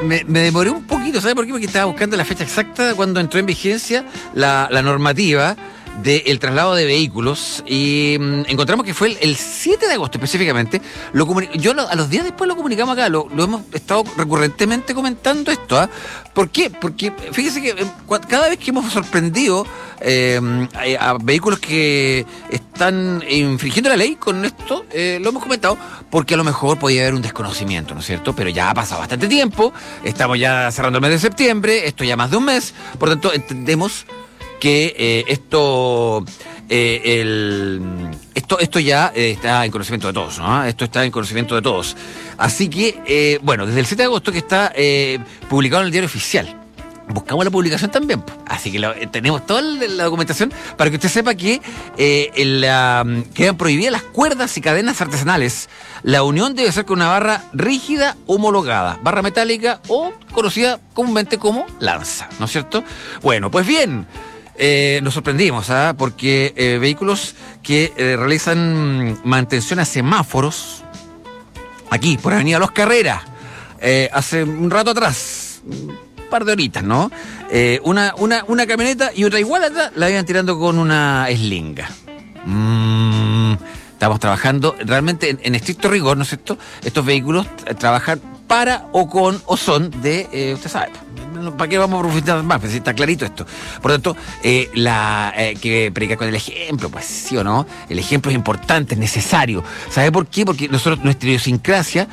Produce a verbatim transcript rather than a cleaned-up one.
me, me demoré un poquito, ¿sabes por qué? Porque estaba buscando la fecha exacta cuando entró en vigencia la, la normativa del traslado de vehículos y mmm, encontramos que fue el, el siete de agosto específicamente. Lo comuni- yo lo, a los días después lo comunicamos acá, lo, lo hemos estado recurrentemente comentando esto. ¿eh? ¿Por qué? Porque fíjese que eh, cada vez que hemos sorprendido eh, a, a vehículos que están infringiendo la ley con esto, eh, lo hemos comentado, porque a lo mejor podía haber un desconocimiento, ¿no es cierto? Pero ya ha pasado bastante tiempo, estamos ya cerrando el mes de septiembre, esto ya más de un mes, por tanto entendemos que eh, esto, eh, el, esto esto ya eh, está en conocimiento de todos, ¿no? Esto está en conocimiento de todos. Así que, eh, bueno, desde el siete de agosto que está eh, publicado en el Diario Oficial. Buscamos la publicación también, así que lo, tenemos toda la documentación para que usted sepa que eh, el, uh, quedan prohibidas las cuerdas y cadenas artesanales. La unión debe ser con una barra rígida homologada, barra metálica o conocida comúnmente como lanza, ¿no es cierto? Bueno, pues bien, eh, nos sorprendimos, ¿ah? Porque eh, vehículos que eh, realizan mantención a semáforos, aquí, por Avenida Los Carreras, eh, hace un rato atrás, par de horitas, ¿no? Eh, una, una, una camioneta y otra igual atrás la iban tirando con una eslinga. Mm, estamos trabajando realmente en, en estricto rigor, ¿no es cierto? Estos vehículos eh, trabajan para o con o son de, eh, usted sabe, ¿para qué vamos a profundizar más? Pues está clarito esto. Por lo tanto, eh, la, eh, que predicar con el ejemplo, pues sí o no, el ejemplo es importante, es necesario. ¿Sabe por qué? Porque nosotros, nuestra idiosincrasia